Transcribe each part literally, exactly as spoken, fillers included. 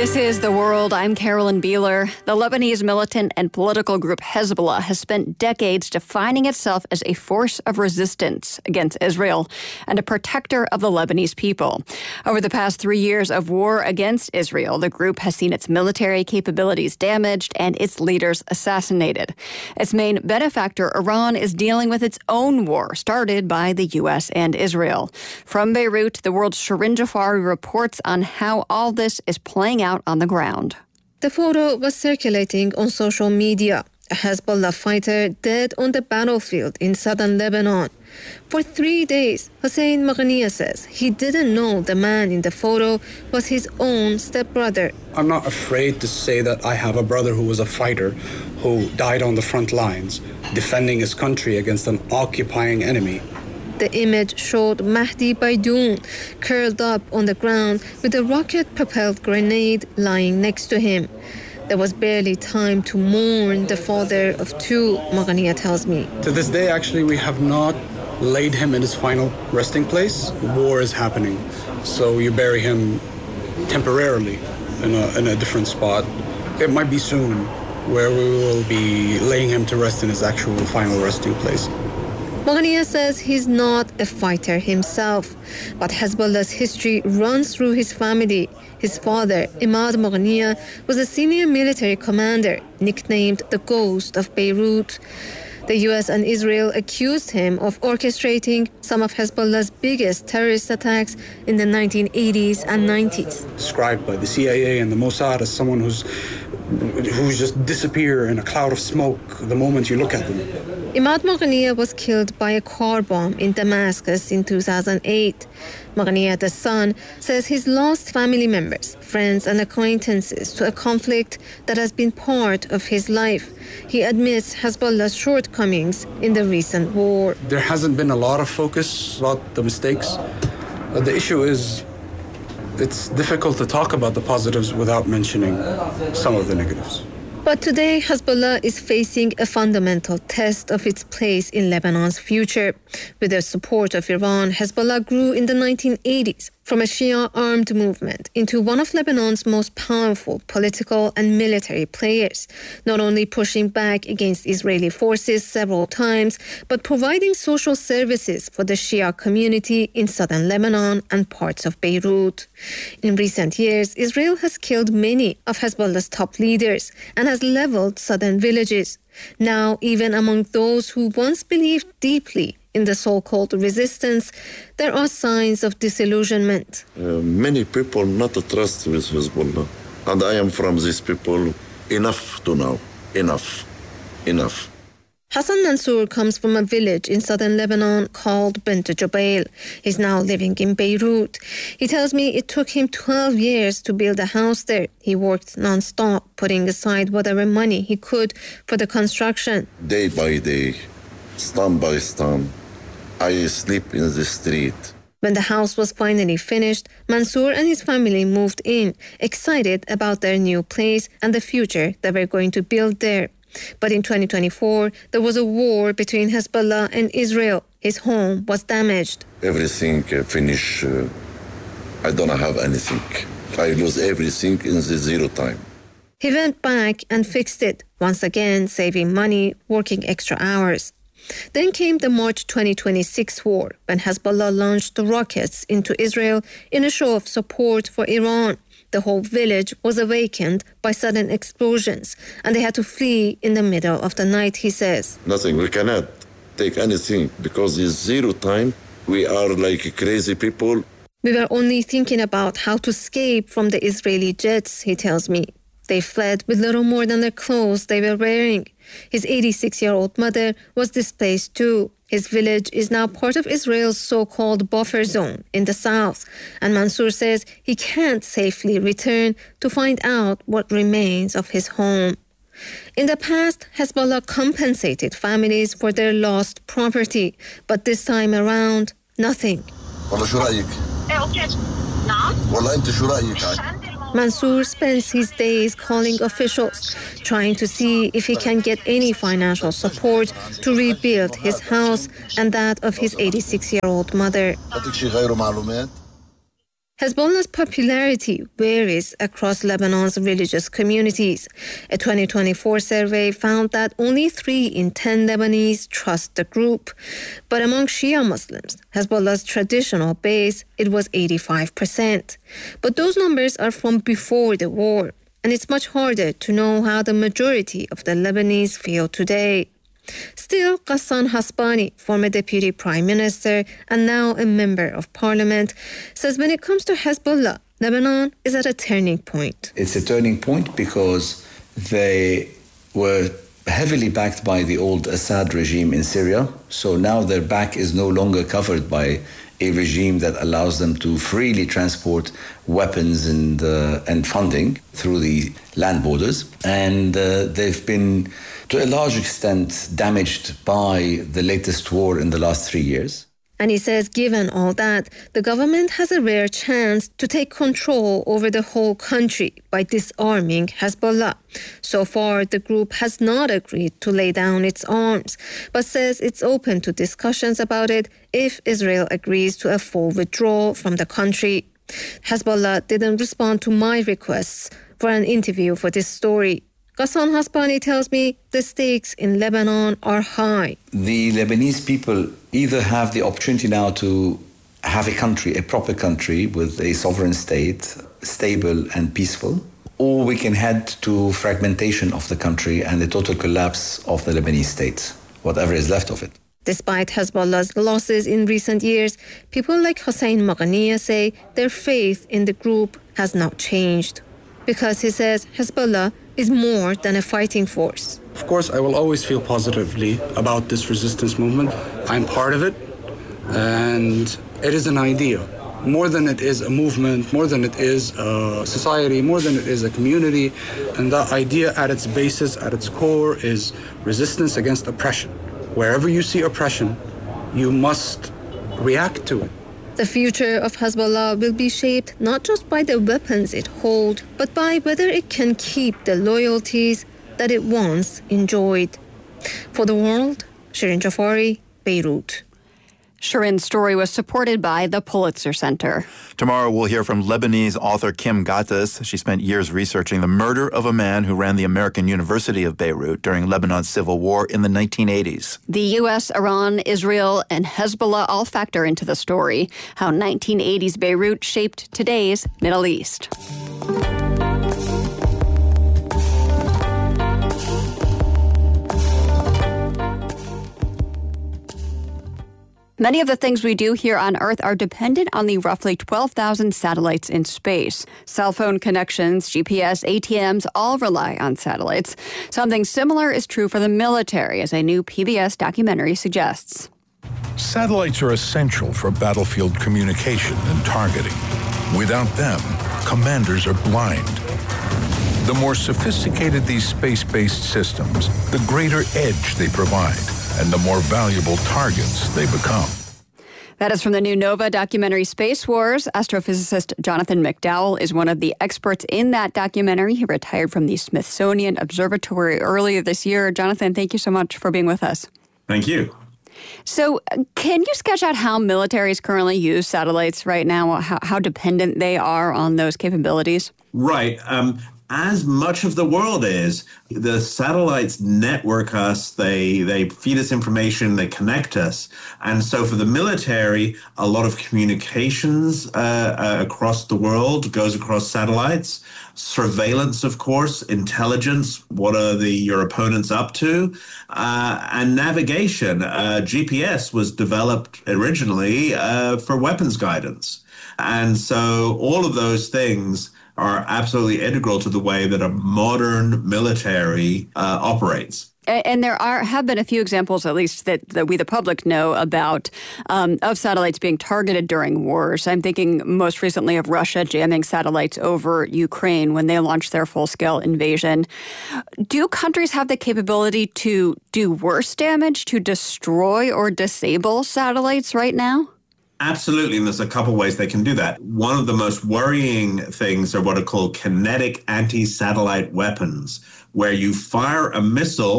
This is The World. I'm Carolyn Beeler. The Lebanese militant and political group Hezbollah has spent decades defining itself as a force of resistance against Israel and a protector of the Lebanese people. Over the past three years of war against Israel, the group has seen its military capabilities damaged and its leaders assassinated. Its main benefactor, Iran, is dealing with its own war started by the U S and Israel. From Beirut, The World's Shirin Jafari reports on how all this is playing out on the ground. The photo was circulating on social media. A Hezbollah fighter dead on the battlefield in southern Lebanon. For three days, Hossein Maghania says he didn't know the man in the photo was his own stepbrother. I'm not afraid to say that I have a brother who was a fighter who died on the front lines, defending his country against an occupying enemy. The image showed Mahdi Baidoun curled up on the ground with a rocket-propelled grenade lying next to him. There was barely time to mourn the father of two, Maghania tells me. To this day, actually, we have not laid him in his final resting place. War is happening, so you bury him temporarily in a, in a different spot. It might be soon where we will be laying him to rest in his actual final resting place. Maghania says he's not a fighter himself, but Hezbollah's history runs through his family. His father, Imad Maghania, was a senior military commander, nicknamed the Ghost of Beirut. The U S and Israel accused him of orchestrating some of Hezbollah's biggest terrorist attacks in the nineteen eighties and nineties. Described by the C I A and the Mossad as someone who's who's just disappear in a cloud of smoke the moment you look at them. Imad Maghania was killed by a car bomb in Damascus in two thousand eight. Maghania, the son, says he's lost family members, friends and acquaintances to a conflict that has been part of his life. He admits Hezbollah's shortcomings in the recent war. There hasn't been a lot of focus about the mistakes. Uh, the issue is it's difficult to talk about the positives without mentioning some of the negatives. But today, Hezbollah is facing a fundamental test of its place in Lebanon's future. With the support of Iran, Hezbollah grew in the nineteen eighties from a Shia armed movement into one of Lebanon's most powerful political and military players, not only pushing back against Israeli forces several times, but providing social services for the Shia community in southern Lebanon and parts of Beirut. In recent years, Israel has killed many of Hezbollah's top leaders and has leveled southern villages. Now, even among those who once believed deeply in the so-called resistance, there are signs of disillusionment. Uh, many people not trust with Hezbollah. And I am from these people. Enough to now. Enough. Enough. Hassan Mansour comes from a village in southern Lebanon called Bint Jubail. He's now living in Beirut. He tells me it took him twelve years to build a house there. He worked non-stop, putting aside whatever money he could for the construction. Day by day, stump by stump, I sleep in the street. When the house was finally finished, Mansour and his family moved in, excited about their new place and the future they were going to build there. But in twenty twenty-four, there was a war between Hezbollah and Israel. His home was damaged. Everything uh, finished. Uh, I don't have anything. I lose everything in the zero time. He went back and fixed it, once again saving money, working extra hours. Then came the March twenty twenty-six war, when Hezbollah launched rockets into Israel in a show of support for Iran. The whole village was awakened by sudden explosions, and they had to flee in the middle of the night, he says. Nothing, we cannot take anything, because it's zero time. We are like crazy people. We were only thinking about how to escape from the Israeli jets, he tells me. They fled with little more than the clothes they were wearing. His eighty-six-year-old mother was displaced too. His village is now part of Israel's so-called buffer zone in the south, and Mansour says he can't safely return to find out what remains of his home. In the past, Hezbollah compensated families for their lost property, but this time around, nothing. Mansour spends his days calling officials, trying to see if he can get any financial support to rebuild his house and that of his eighty-six-year-old mother. Hezbollah's popularity varies across Lebanon's religious communities. A twenty twenty-four survey found that only three in ten Lebanese trust the group. But among Shia Muslims, Hezbollah's traditional base, it was eighty-five percent. But those numbers are from before the war, and it's much harder to know how the majority of the Lebanese feel today. Still, Ghassan Hasbani, former deputy prime minister and now a member of parliament, says when it comes to Hezbollah, Lebanon is at a turning point. It's a turning point because they were heavily backed by the old Assad regime in Syria. So now their back is no longer covered by a regime that allows them to freely transport weapons and uh, and funding through the land borders. And uh, they've been, to a large extent, damaged by the latest war in the last three years. And he says, given all that, the government has a rare chance to take control over the whole country by disarming Hezbollah. So far, the group has not agreed to lay down its arms, but says it's open to discussions about it if Israel agrees to a full withdrawal from the country. Hezbollah didn't respond to my requests for an interview for this story. Ghassan Hasbani tells me the stakes in Lebanon are high. The Lebanese people either have the opportunity now to have a country, a proper country with a sovereign state, stable and peaceful, or we can head to fragmentation of the country and the total collapse of the Lebanese state, whatever is left of it. Despite Hezbollah's losses in recent years, people like Hossein Maghania say their faith in the group has not changed. Because he says Hezbollah is more than a fighting force. Of course, I will always feel positively about this resistance movement. I'm part of it, and it is an idea. More than it is a movement, more than it is a society, more than it is a community. And that idea at its basis, at its core, is resistance against oppression. Wherever you see oppression, you must react to it. The future of Hezbollah will be shaped not just by the weapons it holds, but by whether it can keep the loyalties that it once enjoyed. For the world, Shirin Jafari, Beirut. Shirin's story was supported by the Pulitzer Center. Tomorrow we'll hear from Lebanese author Kim Ghattas. She spent years researching the murder of a man who ran the American University of Beirut during Lebanon's civil war in the nineteen eighties. The U S, Iran, Israel, and Hezbollah all factor into the story, how nineteen eighties Beirut shaped today's Middle East. Many of the things we do here on Earth are dependent on the roughly twelve thousand satellites in space. Cell phone connections, G P S, A T Ms all rely on satellites. Something similar is true for the military, as a new P B S documentary suggests. Satellites are essential for battlefield communication and targeting. Without them, commanders are blind. The more sophisticated these space-based systems, the greater edge they provide, and the more valuable targets they become. That is from the new Nova documentary Space Wars. Astrophysicist Jonathan McDowell is one of the experts in that documentary. He retired from the Smithsonian Observatory earlier this year. Jonathan, thank you so much for being with us. Thank you. So can you sketch out how militaries currently use satellites right now, how, how dependent they are on those capabilities? Right. Um, As much of the world is, the satellites network us, they they feed us information, they connect us. And so for the military, a lot of communications uh, uh, across the world goes across satellites. Surveillance, of course, intelligence, what are the your opponents up to? Uh, and navigation, uh, G P S was developed originally uh, for weapons guidance. And so all of those things are absolutely integral to the way that a modern military uh, operates. And there are have been a few examples, at least that, that we, the public, know about, um, of satellites being targeted during wars. I'm thinking most recently of Russia jamming satellites over Ukraine when they launched their full-scale invasion. Do countries have the capability to do worse damage, to destroy or disable satellites right now? Absolutely, and there's a couple ways they can do that. One of the most worrying things are what are called kinetic anti-satellite weapons, where you fire a missile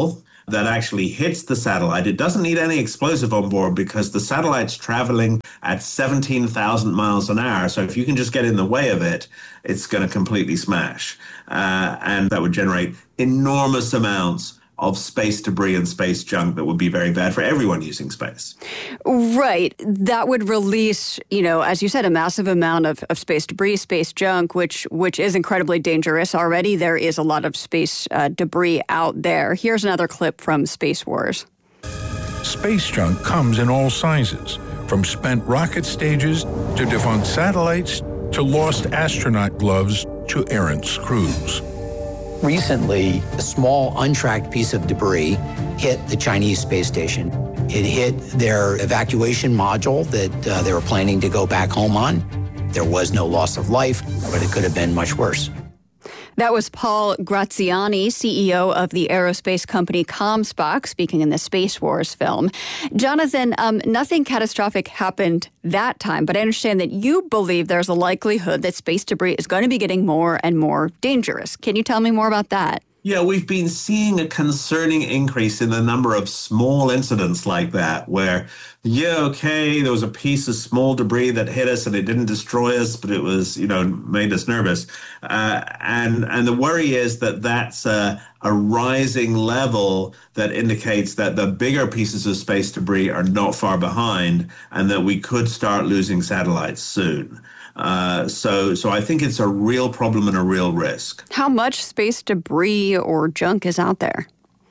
that actually hits the satellite, it doesn't need any explosive on board because the satellite's traveling at seventeen thousand miles an hour. So if you can just get in the way of it, it's going to completely smash. Uh, and that would generate enormous amounts of space debris and space junk that would be very bad for everyone using space. Right. That would release, you know, as you said, a massive amount of, of space debris, space junk, which which is incredibly dangerous. Already there is a lot of space uh, debris out there. Here's another clip from Space Wars. Space junk comes in all sizes, from spent rocket stages to defunct satellites to lost astronaut gloves to errant screws. Recently, a small untracked piece of debris hit the Chinese space station. It hit their evacuation module that uh, they were planning to go back home on. There was no loss of life, but it could have been much worse. That was Paul Graziani, C E O of the aerospace company Comstock, speaking in the Space Wars film. Jonathan, um, nothing catastrophic happened that time, but I understand that you believe there's a likelihood that space debris is going to be getting more and more dangerous. Can you tell me more about that? Yeah, we've been seeing a concerning increase in the number of small incidents like that, where, yeah, okay, there was a piece of small debris that hit us and it didn't destroy us, but it was, you know, made us nervous. Uh, and and the worry is that that's a, a rising level that indicates that the bigger pieces of space debris are not far behind and that we could start losing satellites soon. Uh, so, so I think it's a real problem and a real risk. How much space debris or junk is out there?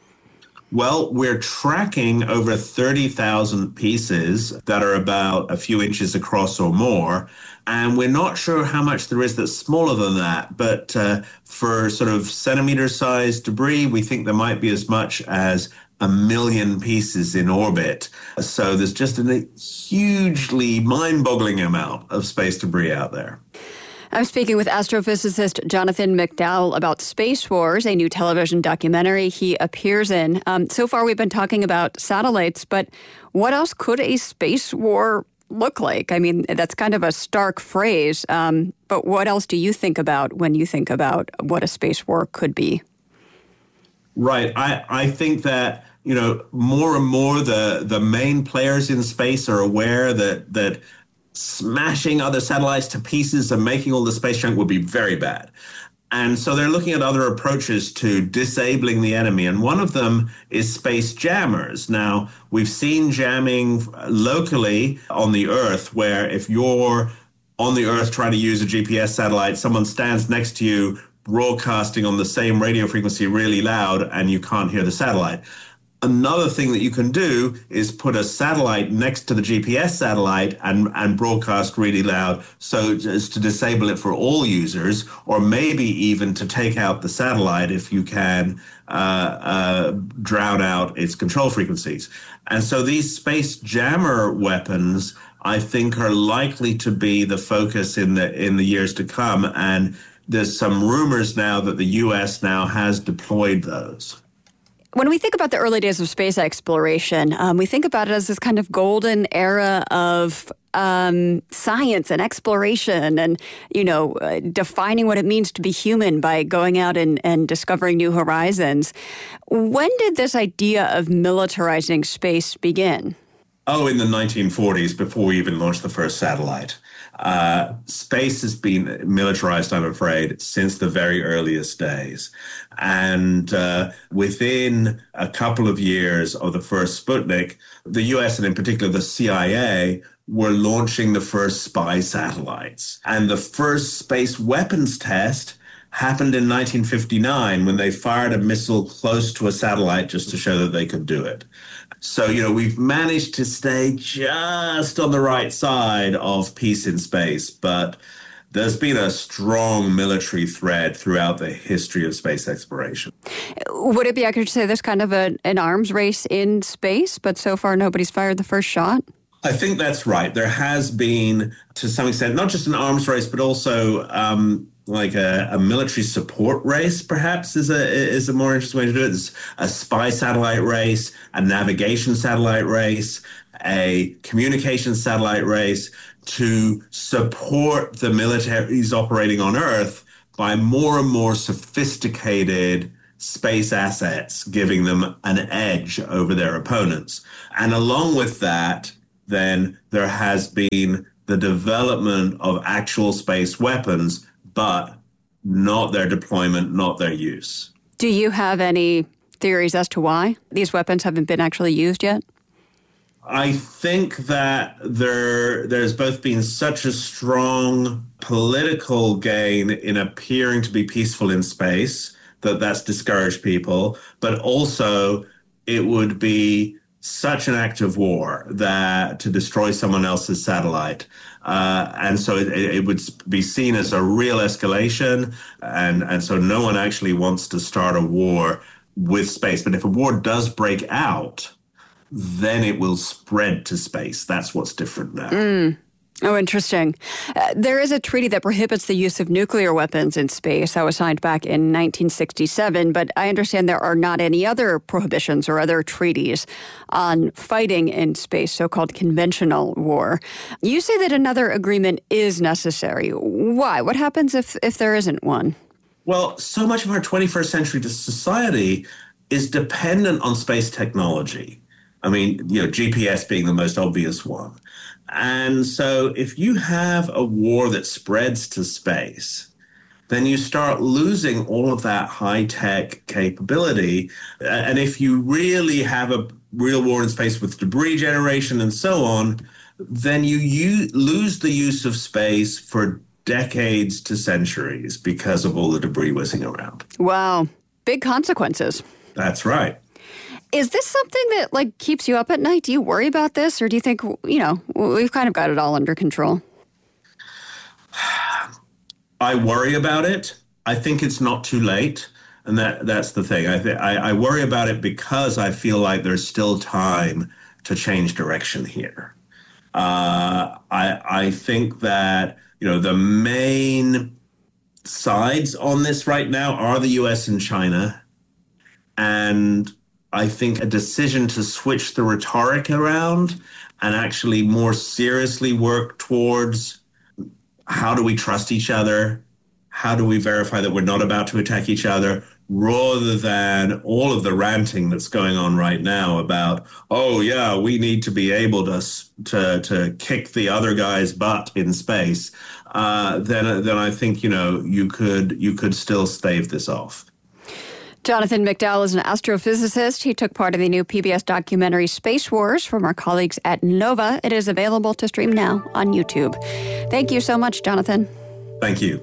Well, we're tracking over thirty thousand pieces that are about a few inches across or more. And we're not sure how much there is that's smaller than that. But uh, for sort of centimeter-sized debris, we think there might be as much as a million pieces in orbit. So there's just a hugely mind-boggling amount of space debris out there. I'm speaking with astrophysicist Jonathan McDowell about Space Wars, a new television documentary he appears in. Um, so far, we've been talking about satellites, but what else could a space war look like? I mean, that's kind of a stark phrase, um, but what else do you think about when you think about what a space war could be? Right. I, I think that, you know, more and more the, the main players in space are aware that that smashing other satellites to pieces and making all the space junk would be very bad. And so they're looking at other approaches to disabling the enemy. And one of them is space jammers. Now, we've seen jamming locally on the Earth, where if you're on the Earth trying to use a G P S satellite, someone stands next to you broadcasting on the same radio frequency really loud and you can't hear the satellite. Another thing that you can do is put a satellite next to the G P S satellite and, and broadcast really loud so as to disable it for all users, or maybe even to take out the satellite if you can uh, uh, drown out its control frequencies. And so these space jammer weapons, I think, are likely to be the focus in the in the years to come. And there's some rumors now that the U S now has deployed those. When we think about the early days of space exploration, um, we think about it as this kind of golden era of um, science and exploration and, you know, uh, defining what it means to be human by going out and, and discovering new horizons. When did this idea of militarizing space begin? Oh, in the nineteen forties, before we even launched the first satellite. Uh, space has been militarized, I'm afraid, since the very earliest days. And uh, within a couple of years of the first Sputnik, the U S and in particular the C I A were launching the first spy satellites. And the first space weapons test happened in nineteen fifty-nine when they fired a missile close to a satellite just to show that they could do it. So, you know, we've managed to stay just on the right side of peace in space, but there's been a strong military thread throughout the history of space exploration. Would it be accurate to say there's kind of a, an arms race in space, but so far nobody's fired the first shot? I think that's right. There has been, to some extent, not just an arms race, but also um, like a, a military support race, perhaps, is a is a more interesting way to do it. There's a spy satellite race, a navigation satellite race, a communications satellite race to support the militaries operating on Earth by more and more sophisticated space assets, giving them an edge over their opponents. And along with that, then there has been the development of actual space weapons, but not their deployment, not their use. Do you have any theories as to why these weapons haven't been actually used yet? I think that there there's both been such a strong political gain in appearing to be peaceful in space that that's discouraged people, but also it would be such an act of war that to destroy someone else's satellite. Uh, and so it, it would be seen as a real escalation. And, and so no one actually wants to start a war with space. But if a war does break out, then it will spread to space. That's what's different now. Mm. Oh, interesting. Uh, there is a treaty that prohibits the use of nuclear weapons in space that was signed back in nineteen sixty-seven, but I understand there are not any other prohibitions or other treaties on fighting in space, so-called conventional war. You say that another agreement is necessary. Why? What happens if, if there isn't one? Well, so much of our twenty-first century society is dependent on space technology. I mean, you know, G P S being the most obvious one. And so if you have a war that spreads to space, then you start losing all of that high-tech capability. And if you really have a real war in space with debris generation and so on, then you use, lose the use of space for decades to centuries because of all the debris whizzing around. Wow. Big consequences. That's right. Is this something that, like, keeps you up at night? Do you worry about this? Or do you think, you know, we've kind of got it all under control? I worry about it. I think it's not too late. And that that's the thing. I, th- I, I worry about it because I feel like there's still time to change direction here. Uh, I, I think that, you know, the main sides on this right now are the U S and China. And I think a decision to switch the rhetoric around and actually more seriously work towards how do we trust each other? How do we verify that we're not about to attack each other? Rather than all of the ranting that's going on right now about, oh, yeah, we need to be able to to, to kick the other guy's butt in space, uh, then, then I think, you know, you could you could still stave this off. Jonathan McDowell is an astrophysicist. He took part in the new P B S documentary Space Wars from our colleagues at Nova. It is available to stream now on YouTube. Thank you so much, Jonathan. Thank you.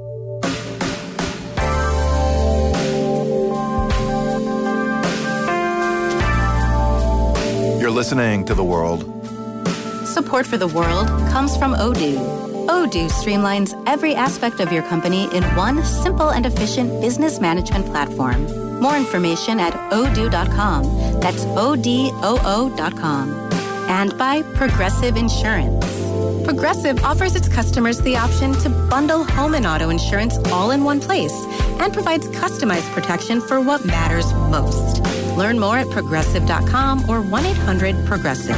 You're listening to The World. Support for The World comes from Odoo. Odoo streamlines every aspect of your company in one simple and efficient business management platform. More information at odoo dot com. That's O D O O dot com. And by Progressive Insurance. Progressive offers its customers the option to bundle home and auto insurance all in one place and provides customized protection for what matters most. Learn more at progressive dot com or one eight hundred progressive.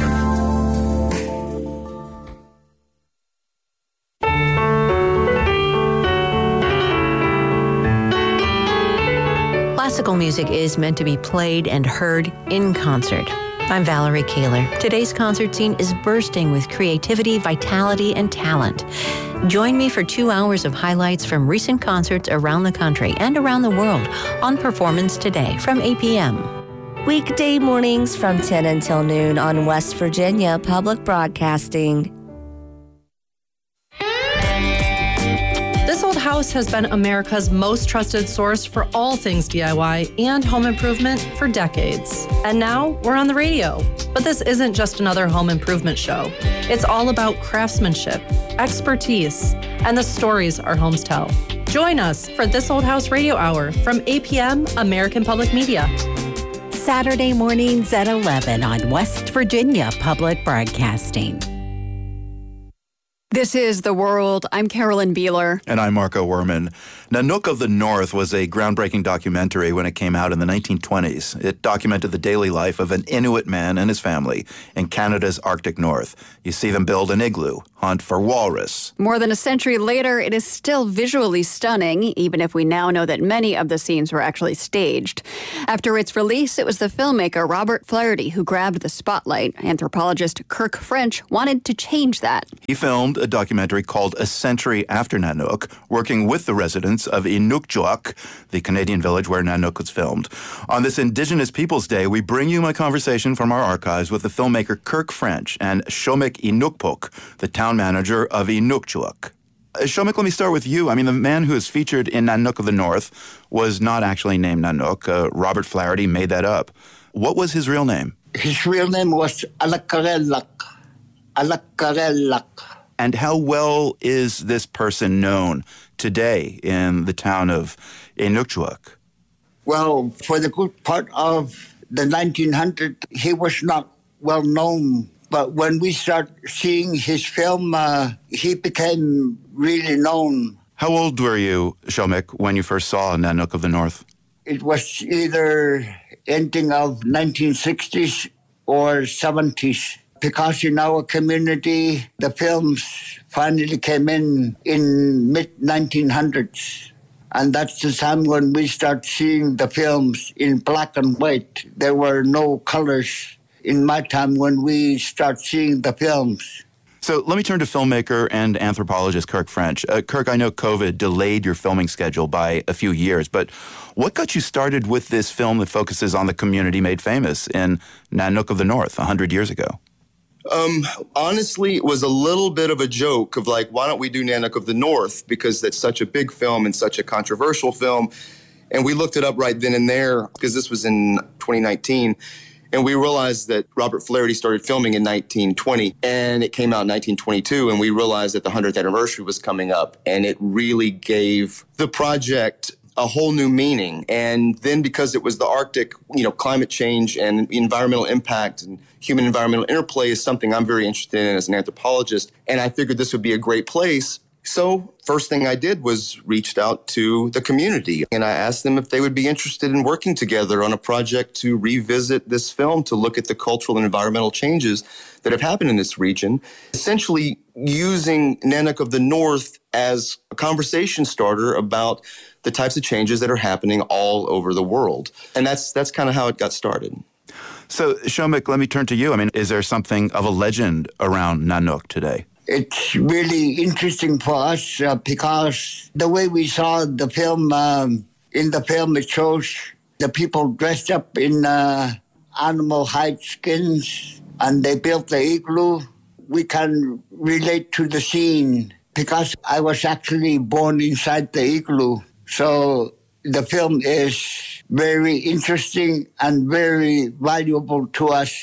Classical music is meant to be played and heard in concert. I'm Valerie Kaler. Today's concert scene is bursting with creativity, vitality, and talent. Join me for two hours of highlights from recent concerts around the country and around the world on Performance Today from eight p.m. Weekday mornings from ten until noon on West Virginia Public Broadcasting. This Old House has been America's most trusted source for all things D I Y and home improvement for decades. And now we're on the radio. But this isn't just another home improvement show. It's all about craftsmanship, expertise, and the stories our homes tell. Join us for This Old House Radio Hour from eight p.m. American Public Media. Saturday mornings at eleven on West Virginia Public Broadcasting. This is The World. I'm Carolyn Beeler. And I'm Marco Werman. Nanook of the North was a groundbreaking documentary when it came out in the nineteen twenties. It documented the daily life of an Inuit man and his family in Canada's Arctic North. You see them build an igloo, hunt for walrus. More than a century later, it is still visually stunning, even if we now know that many of the scenes were actually staged. After its release, it was the filmmaker Robert Flaherty who grabbed the spotlight. Anthropologist Kirk French wanted to change that. He filmed a documentary called A Century After Nanook, working with the residents of Inukjuak, the Canadian village where Nanook was filmed. On this Indigenous Peoples Day, we bring you my conversation from our archives with the filmmaker Kirk French and Shomek Inukpuk, the town manager of Inukjuak. Uh, Shomek, let me start with you. I mean, the man who is featured in Nanook of the North was not actually named Nanook. Uh, Robert Flaherty made that up. What was his real name? His real name was Alakarelak. Alakarelak. And how well is this person known today in the town of Inukjuak? Well, for the good part of the nineteen hundreds, he was not well known. But when we start seeing his film, uh, he became really known. How old were you, Shomek, when you first saw Nanook of the North? It was either ending of nineteen sixties or seventies. Because in our community, the films finally came in in mid nineteen hundreds. And that's the time when we start seeing the films in black and white. There were no colors in my time when we start seeing the films. So let me turn to filmmaker and anthropologist Kirk French. Uh, Kirk, I know COVID delayed your filming schedule by a few years, but what got you started with this film that focuses on the community made famous in Nanook of the North one hundred years ago? Um, honestly, it was a little bit of a joke of like, why don't we do Nanook of the North? Because that's such a big film and such a controversial film. And we looked it up right then and there because this was in twenty nineteen. And we realized that Robert Flaherty started filming in nineteen twenty and it came out in nineteen twenty-two. And we realized that the hundredth anniversary was coming up and it really gave the project a whole new meaning. And then because it was the Arctic, you know, climate change and environmental impact and human environmental interplay is something I'm very interested in as an anthropologist. And I figured this would be a great place. So first thing I did was reached out to the community and I asked them if they would be interested in working together on a project to revisit this film, to look at the cultural and environmental changes that have happened in this region, essentially using Nanook of the North as a conversation starter about the types of changes that are happening all over the world. And that's that's kind of how it got started. So, Shomek, let me turn to you. I mean, is there something of a legend around Nanook today? It's really interesting for us uh, because the way we saw the film, um, in the film it shows the people dressed up in uh, animal hide skins and they built the igloo. We can relate to the scene because I was actually born inside the igloo. So the film is very interesting and very valuable to us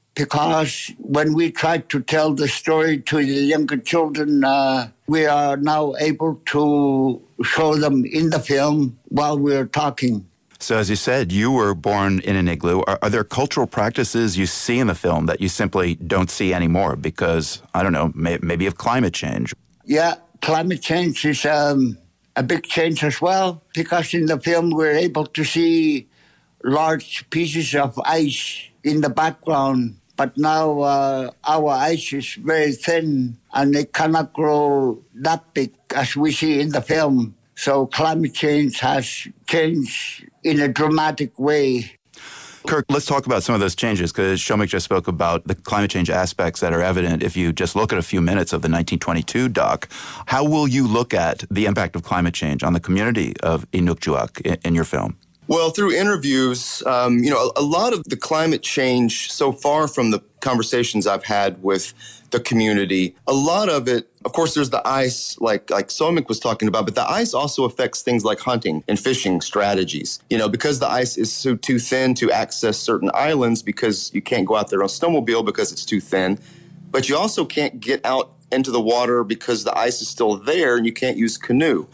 because when we try to tell the story to the younger children, uh, we are now able to show them in the film while we're talking. So as you said, you were born in an igloo. Are, are there cultural practices you see in the film that you simply don't see anymore because, I don't know, may, maybe of climate change? Yeah, climate change is um, a big change as well because in the film we're able to see large pieces of ice in the background. But now uh, our ice is very thin and it cannot grow that big as we see in the film. So climate change has changed in a dramatic way. Kirk, let's talk about some of those changes because Shomek just spoke about the climate change aspects that are evident if you just look at a few minutes of the nineteen twenty-two doc. How will you look at the impact of climate change on the community of Inukjuak in, in your film? Well, through interviews, um, you know, a, a lot of the climate change so far from the conversations I've had with the community, a lot of it, of course, there's the ice, like like Shomek was talking about, but the ice also affects things like hunting and fishing strategies. You know, because the ice is so too thin to access certain islands because you can't go out there on snowmobile because it's too thin, but you also can't get out into the water because the ice is still there and you can't use canoe.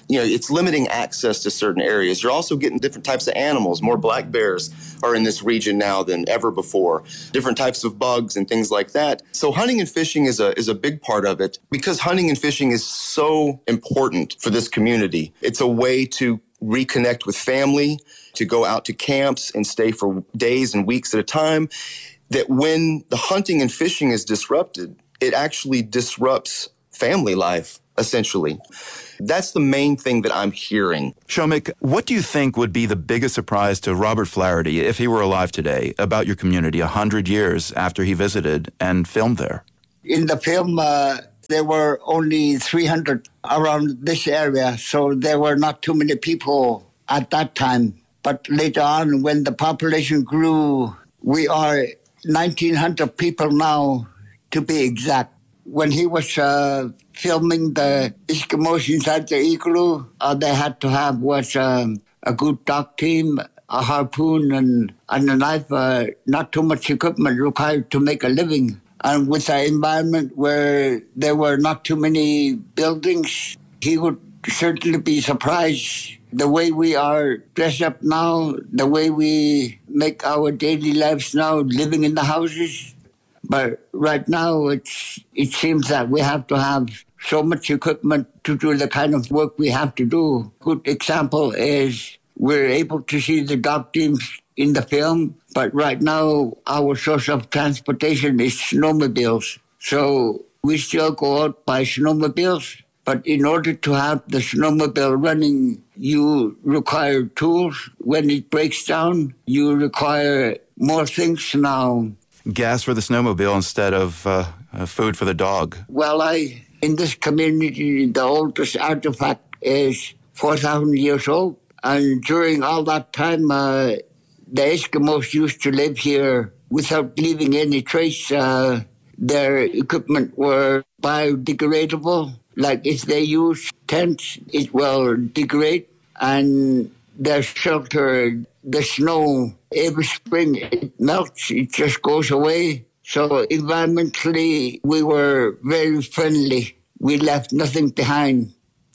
you know, it's limiting access to certain areas. You're also getting different types of animals. More black bears are in this region now than ever before. Different types of bugs and things like that. So hunting and fishing is a is a big part of it because hunting and fishing is so important for this community. It's a way to reconnect with family, to go out to camps and stay for days and weeks at a time, that when the hunting and fishing is disrupted, it actually disrupts family life, essentially. That's the main thing that I'm hearing. Shomik, what do you think would be the biggest surprise to Robert Flaherty, if he were alive today, about your community a hundred years after he visited and filmed there? In the film, uh, there were only three hundred around this area, so there were not too many people at that time. But later on, when the population grew, we are nineteen hundred people now, to be exact. When he was uh, filming the Eskimos inside the igloo, all they had to have was um, a good dog team, a harpoon, and, and a knife. Uh, not too much equipment required to make a living. And with an environment where there were not too many buildings, he would certainly be surprised the way we are dressed up now, the way we make our daily lives now, living in the houses. But right now, it's, it seems that we have to have so much equipment to do the kind of work we have to do. Good example is we're able to see the dog teams in the film, but right now our source of transportation is snowmobiles. So we still go out by snowmobiles, but in order to have the snowmobile running, you require tools. When it breaks down, you require more things now. Gas for the snowmobile instead of uh, uh, food for the dog. Well, I in this community, the oldest artifact is four thousand years old. And during all that time, uh, the Eskimos used to live here without leaving any trace. Uh, their equipment were biodegradable. Like if they use tents, it will degrade. And their shelter, the snow, every spring it melts, it just goes away. So environmentally, we were very friendly. We left nothing behind.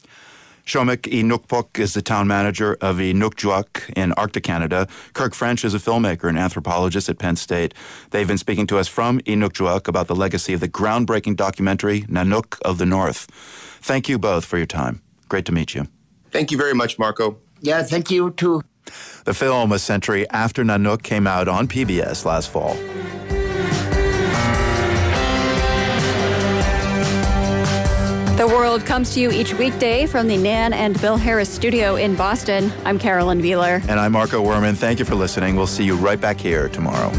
Shomik Inukjuak is the town manager of Inukjuak in Arctic Canada. Kirk French is a filmmaker and anthropologist at Penn State. They've been speaking to us from Inukjuak about the legacy of the groundbreaking documentary Nanook of the North. Thank you both for your time. Great to meet you. Thank you very much, Marco. Yeah, thank you too. The film, A Century After Nanook, came out on P B S last fall. The World comes to you each weekday from the Nan and Bill Harris studio in Boston. I'm Carolyn Wheeler. And I'm Marco Werman. Thank you for listening. We'll see you right back here tomorrow.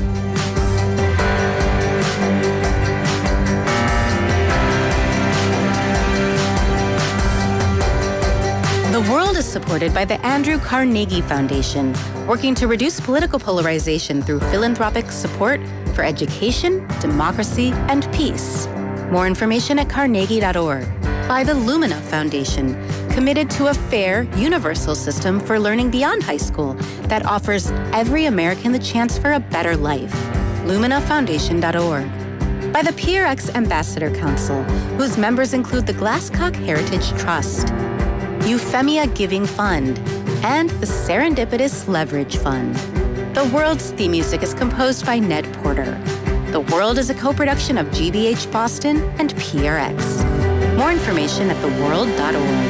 The World is supported by the Andrew Carnegie Foundation, working to reduce political polarization through philanthropic support for education, democracy, and peace. More information at carnegie dot org. By the Lumina Foundation, committed to a fair, universal system for learning beyond high school that offers every American the chance for a better life. lumina foundation dot org. By the P R X Ambassador Council, whose members include the Glasscock Heritage Trust, Euphemia Giving Fund, and the Serendipitous Leverage Fund. The World's theme music is composed by Ned Porter. The World is a co-production of G B H Boston and P R X. More information at the world dot org.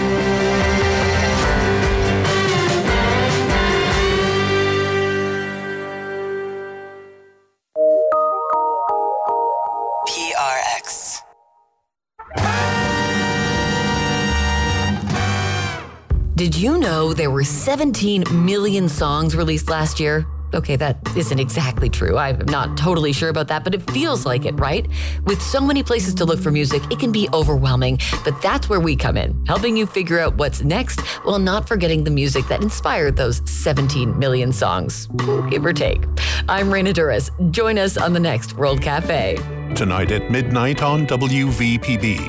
P R X. Did you know there were seventeen million songs released last year? Okay, that isn't exactly true. I'm not totally sure about that, but it feels like it, right? With so many places to look for music, it can be overwhelming, but that's where we come in, helping you figure out what's next while not forgetting the music that inspired those seventeen million songs, give or take. I'm Raina Duras. Join us on the next World Cafe. Tonight at midnight on W V P B.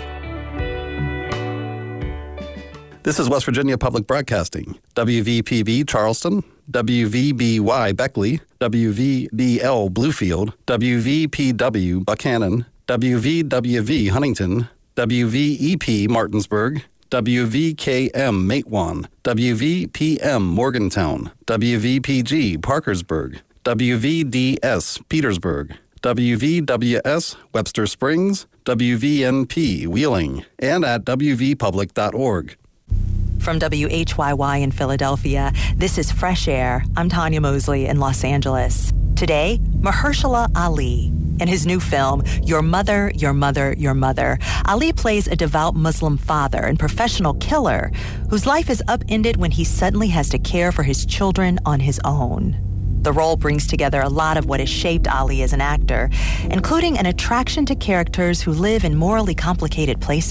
This is West Virginia Public Broadcasting, W V P B Charleston, W V B Y Beckley, W V B L Bluefield, W V P W Buchanan, W V W V Huntington, W V E P Martinsburg, W V K M Matewan, W V P M Morgantown, W V P G Parkersburg, W V D S Petersburg, W V W S Webster Springs, W V N P Wheeling, and at w v public dot org. From W H Y Y in Philadelphia, this is Fresh Air. I'm Tanya Mosley in Los Angeles. Today, Mahershala Ali. In his new film, Your Mother, Your Mother, Your Mother, Ali plays a devout Muslim father and professional killer whose life is upended when he suddenly has to care for his children on his own. The role brings together a lot of what has shaped Ali as an actor, including an attraction to characters who live in morally complicated places.